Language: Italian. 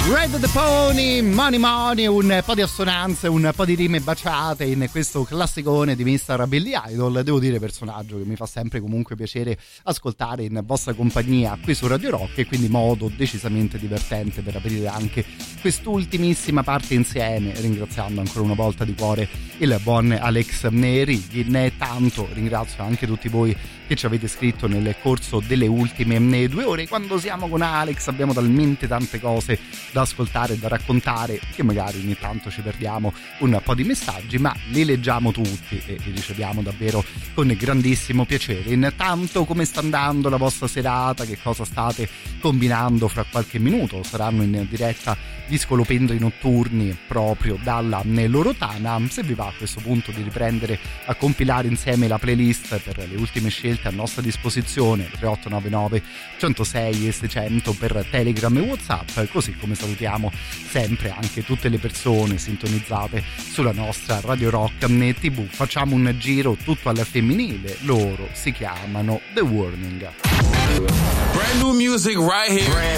Red the Pony, Money Money, un po' di assonanze, un po' di rime baciate in questo classicone di Mr. Billy Idol. Devo dire, personaggio che mi fa sempre comunque piacere ascoltare in vostra compagnia qui su Radio Rock, e quindi modo decisamente divertente per aprire anche quest'ultimissima parte insieme, ringraziando ancora una volta di cuore il buon Alex Righi. Tanto ringrazio anche tutti voi che ci avete scritto nel corso delle ultime 2 ore. Quando siamo con Alex abbiamo talmente tante cose da ascoltare e da raccontare che magari ogni tanto ci perdiamo un po' di messaggi, ma li leggiamo tutti e li riceviamo davvero con grandissimo piacere. Intanto, come sta andando la vostra serata? Che cosa state combinando? Fra qualche minuto saranno in diretta gli Scolopendri notturni proprio dalla Lorotana. Se vi va a questo punto di riprendere a compilare insieme la playlist per le ultime scelte a nostra disposizione, 3899 106 e 600 per Telegram e WhatsApp, così come salutiamo sempre anche tutte le persone sintonizzate sulla nostra Radio Rock TV. Facciamo un giro tutto al femminile, loro si chiamano The Warning. Brand new music right here.